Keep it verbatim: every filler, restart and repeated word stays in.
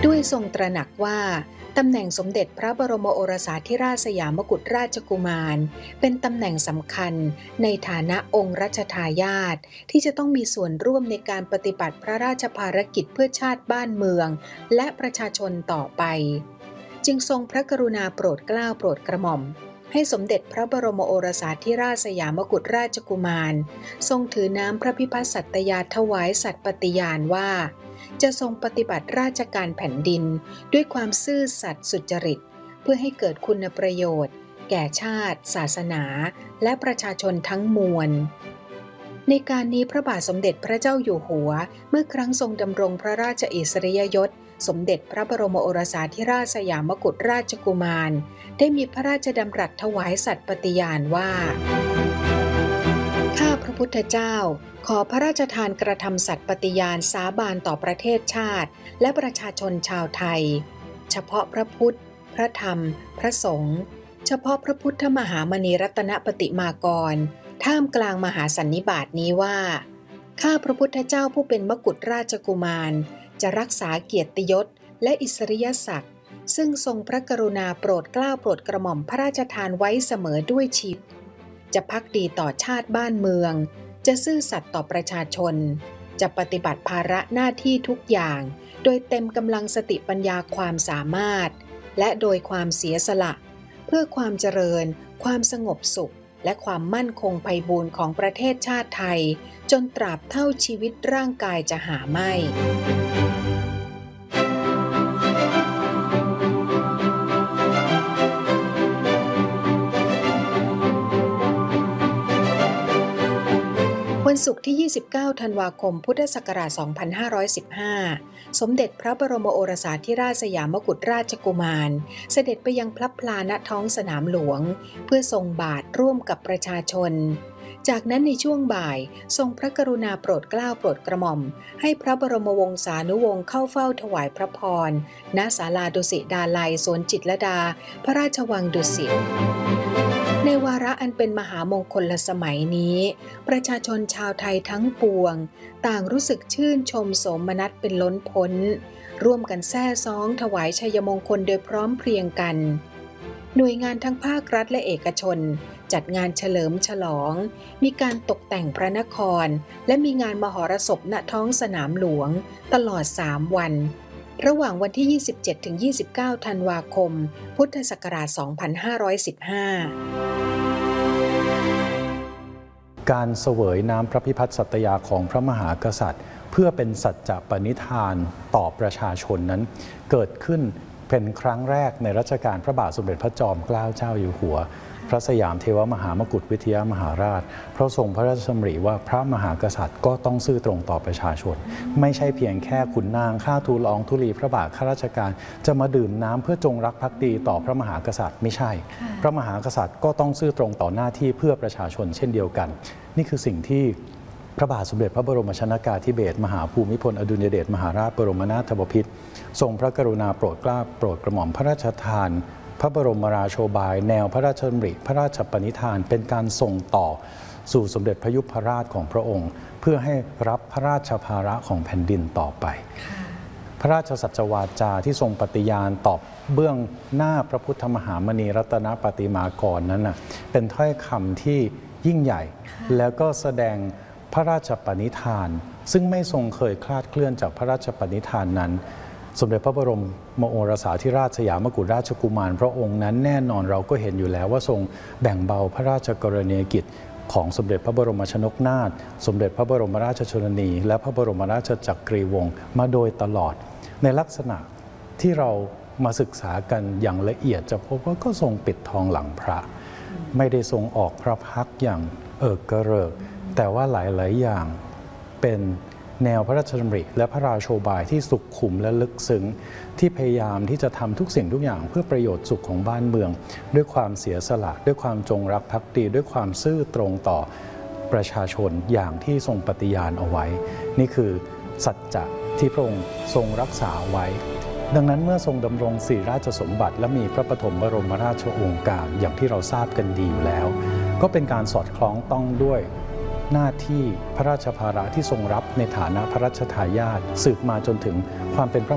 ด้วยทรงตระหนักว่าตำแหน่งสมเด็จพระบรมโอรสาธิราชสยามกุฎราชกุมารเป็นตำแหน่งสำคัญในฐานะองค์รัชทายาทที่จะต้องมีส่วนร่วมในการปฏิบัติพระราชภารกิจเพื่อชาติบ้านเมืองและประชาชนต่อไปจึงทรงพระกรุณาโปรดเกล้าโปรดกระหม่อมให้สมเด็จพระบรมโอรสาธิราชสยามกุฎราชกุมารทรงถือน้ำพระพิพัฒน์สัตยาถวายสัตย์ปฏิญาณว่าจะทรงปฏิบัติราชการแผ่นดินด้วยความซื่อสัตย์สุจริตเพื่อให้เกิดคุณประโยชน์แก่ชาติศาสนาและประชาชนทั้งมวลในการนี้พระบาทสมเด็จพระเจ้าอยู่หัวเมื่อครั้งทรงดำรงพระราชอิสริยยศสมเด็จพระบรมโอรสาธิราชสยามกุฎราชกุมารได้มีพระราชดำรัสถวายสัตย์ปฏิญาณว่าข้าพระพุทธเจ้าขอพระราชทานกระทำสัตย์ปฏิญาณสาบานต่อประเทศชาติและประชาชนชาวไทยเฉพาะพระพุทธพระธรรมพระสงฆ์เฉพาะพระพุทธมหามณีรัตนปฏิมากรท่ามกลางมหาสันนิบาตนี้ว่าข้าพระพุทธเจ้าผู้เป็นมกุฎราชกุมารจะรักษาเกียรติยศและอิสริยศักดิ์ซึ่งทรงพระกรุณาโปรดเกล้าโปรดกระหม่อมพระราชทานไว้เสมอด้วยชีวิตจะภักดีต่อชาติบ้านเมืองจะซื่อสัตย์ต่อประชาชนจะปฏิบัติภาระหน้าที่ทุกอย่างโดยเต็มกำลังสติปัญญาความสามารถและโดยความเสียสละเพื่อความเจริญความสงบสุขและความมั่นคงไพบูลย์ของประเทศชาติไทยจนตราบเท่าชีวิตร่างกายจะหาไม่วันศุกร์ที่ ยี่สิบเก้า ธันวาคม พุทธศักราช สองพันห้าร้อยสิบห้า สมเด็จพระบรมโอรสาธิราชสยามกุฎราชกุมารเสด็จไปยังพลับพลาณท้องสนามหลวงเพื่อทรงบาตรร่วมกับประชาชนจากนั้นในช่วงบ่ายทรงพระกรุณาโปรดเกล้าโปรดกระหม่อมให้พระบรมวงศานุวงศ์เข้าเฝ้าถวายพระพรณศาลาดุสิตดาลัยสวนจิตรลดาพระราชวังดุสิตในวาระอันเป็นมหามงคลสมัยนี้ประชาชนชาวไทยทั้งปวงต่างรู้สึกชื่นชมโสมนัสเป็นล้นพ้นร่วมกันแซ่ซ้องถวายชัยมงคลโดยพร้อมเพรียงกันหน่วยงานทั้งภาครัฐและเอกชนจัดงานเฉลิมฉลองมีการตกแต่งพระนครและมีงานมหรสพณท้องสนามหลวงตลอดสามวันระหว่างวันที่ ยี่สิบเจ็ดถึงยี่สิบเก้า ธันวาคม พุทธศักราช สองพันห้าร้อยสิบห้าการเสวยน้ำพระพิพัฒน์สัตยาของพระมหากษัตริย์เพื่อเป็นสัจจะปณิธานต่อประชาชนนั้นเกิดขึ้นเป็นครั้งแรกในรัชกาลพระบาทสมเด็จพระจอมเกล้าเจ้าอยู่หัวพระสยามเทวมหามกุฏวิทยามหาราชพระทรงพระราชดำริว่าพระมหากษัตริย์ก็ต้องซื่อตรงต่อประชาชนไม่ใช่เพียงแค่ขุนนางข้าทูลละอองธุลีพระบาทข้าราชการจะมาดื่มน้ำเพื่อจงรักภักดีต่อพระมหากษัตริย์ไม่ใช่พระมหากษัตริย์ก็ต้องซื่อตรงต่อหน้าที่เพื่อประชาชนเช่นเดียวกันนี่คือสิ่งที่พระบาทสมเด็จพระบรมชนกาธิเบศรมหาภูมิพลอดุลยเดชมหาราชบรมนาถบพิตรทรงพระกรุณาโปรดเกล้าโปรดกระหม่อมพระราชทานพระบรมราโชบายแนวพระราชดำริพระราชปณิธานเป็นการส่งต่อสู่สมเด็จพระยุพราชของพระองค์เพื่อให้รับพระราชภาระของแผ่นดินต่อไปพระราชสัจวาจาที่ทรงปฏิญาณตอบเบื้องหน้าพระพุทธมหามณีรัตนปฏิมากรนั้นนะเป็นถ้อยคำที่ยิ่งใหญ่แล้วก็แสดงพระราชปณิธานซึ่งไม่ทรงเคยคลาดเคลื่อนจากพระราชปณิธานนั้นสมเด็จพระบรมโอรสาธิราชสยามกุฎราชกุมารพระองค์นั้นแน่นอนเราก็เห็นอยู่แล้วว่าทรงแบ่งเบาพระราชกรณียกิจของสมเด็จพระบรมชนกนาถสมเด็จพระบรมราชชนนีและพระบรมราชจักรีวงศ์มาโดยตลอดในลักษณะที่เรามาศึกษากันอย่างละเอียดจะพบว่าก็ทรงปิดทองหลังพระไม่ได้ทรงออกพระพักตร์อย่างเอิกกระเริกแต่ว่าหลายๆอย่างเป็นแนวพระราชดำริและพระราโชบายที่สุขุมและลึกซึ้งที่พยายามที่จะทำทุกสิ่งทุกอย่างเพื่อประโยชน์สุขของบ้านเมืองด้วยความเสียสละด้วยความจงรักภักดีด้วยความซื่อตรงต่อประชาชนอย่างที่ทรงปฏิญาณเอาไว้นี่คือสัจจะที่พระองค์ทรงรักษาไว้ดังนั้นเมื่อทรงดำรงศรีราชสมบัติและมีพระปฐมบรมราชโองการอย่างที่เราทราบกันดีอยู่แล้วก็เป็นการสอดคล้องต้องด้วย หน้าที่พระราชภาระที่ทรงรับในฐานะพระราชทายาทสืบมาจนถึงความเป็นพระ